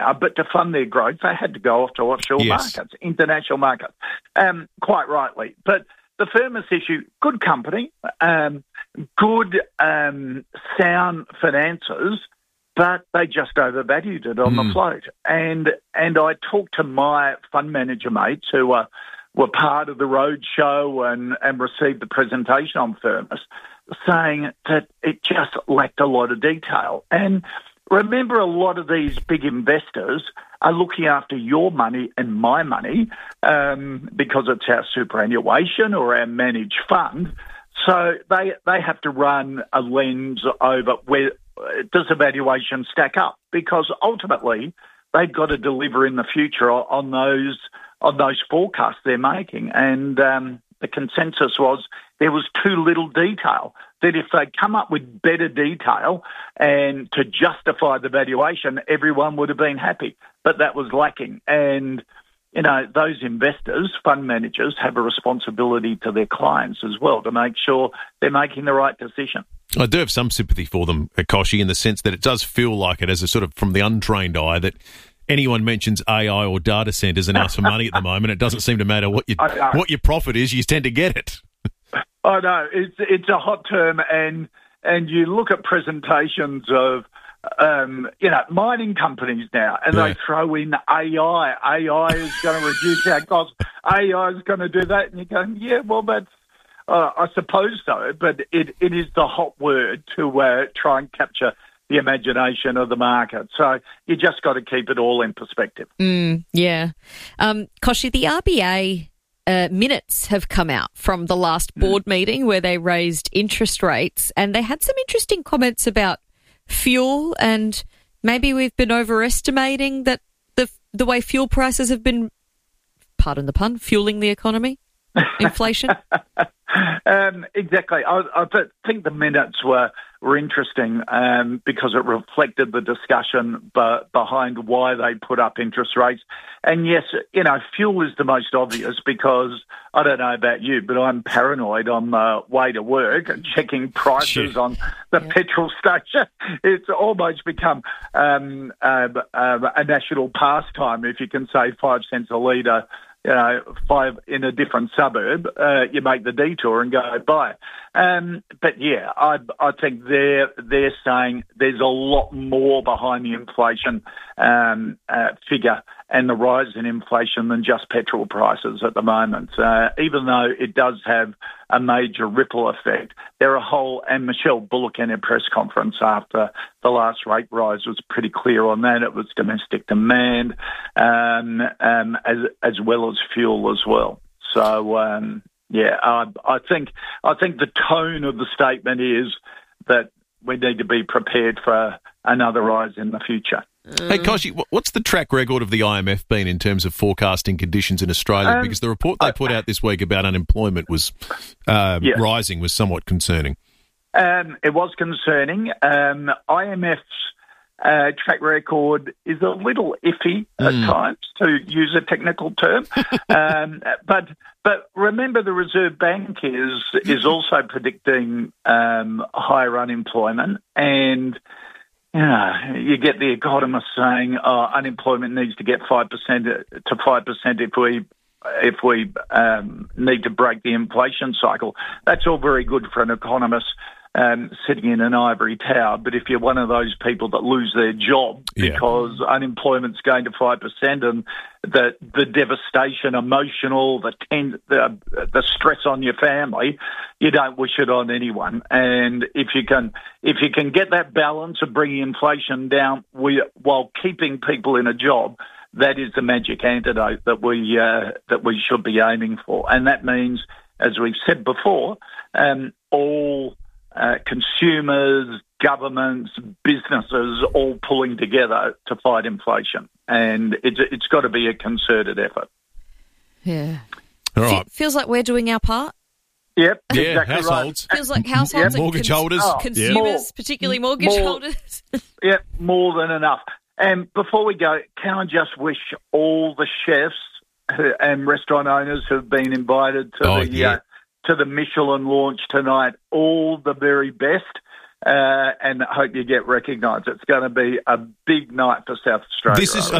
but to fund their growth, they had to go off to offshore markets, international markets, quite rightly. But the Firmus issue, good company, good sound finances, but they just overvalued it on the float. And I talked to my fund manager mates who were part of the roadshow and received the presentation on Firmus, saying that it just lacked a lot of detail. And remember, a lot of these big investors are looking after your money and my money because it's our superannuation or our managed fund. So they have to run a lens over where does the valuation stack up, because ultimately they've got to deliver in the future on those forecasts they're making. And the consensus was there was too little detail, that if they come up with better detail and to justify the valuation, everyone would have been happy. But that was lacking. And, you know, those investors, fund managers, have a responsibility to their clients as well to make sure they're making the right decision. I do have some sympathy for them, Kochie, in the sense that it does feel like it, as a sort of from the untrained eye, that anyone mentions AI or data centres and asks for money at the moment, it doesn't seem to matter what your profit is, you tend to get it. I know, it's a hot term, and you look at presentations of mining companies now, and they throw in AI. AI is going to reduce our costs. AI is going to do that, and you're going, yeah, well, that's I suppose so, but it is the hot word to try and capture the imagination of the market. So you just got to keep it all in perspective. Yeah. Kochie, the RBA minutes have come out from the last board meeting where they raised interest rates, and they had some interesting comments about fuel, and maybe we've been overestimating that the way fuel prices have been, pardon the pun, fueling the economy, inflation. Exactly. I think the minutes were interesting because it reflected the discussion behind why they put up interest rates. And yes, you know, fuel is the most obvious because I don't know about you, but I'm paranoid on the way to work and checking prices on the petrol station. It's almost become a national pastime if you can save 5 cents a litre. You know, 5 in a different suburb, you make the detour and go buy. But yeah, I think they're saying there's a lot more behind the inflation figure and the rise in inflation than just petrol prices at the moment. Even though it does have a major ripple effect, and Michelle Bullock in her press conference after the last rate rise was pretty clear on that. It was domestic demand as well as fuel as well. So I think the tone of the statement is that we need to be prepared for another rise in the future. Hey, Kochie, what's the track record of the IMF been in terms of forecasting conditions in Australia? Because the report they put out this week about unemployment was rising was somewhat concerning. It was concerning. IMF's track record is a little iffy at times, to use a technical term. But remember, the Reserve Bank is also predicting higher unemployment, and you get the economists saying unemployment needs to get 5% to 5% if we need to break the inflation cycle. That's all very good for an economist sitting in an ivory tower, but if you're one of those people that lose their job because unemployment's going to 5% and the devastation, emotional, the stress on your family, you don't wish it on anyone. And if you can get that balance of bringing inflation down while keeping people in a job, that is the magic antidote that we should be aiming for. And that means, as we've said before, all consumers, governments, businesses all pulling together to fight inflation. And it's got to be a concerted effort. Yeah. All right. Feels like we're doing our part. Yep, yeah, exactly households. Right. Feels like households and mortgage holders. Consumers, particularly mortgage holders. Yep, more than enough. And before we go, can I just wish all the chefs and restaurant owners who have been invited to the Michelin launch tonight all the very best. and hope you get recognised. It's going to be a big night for South Australia.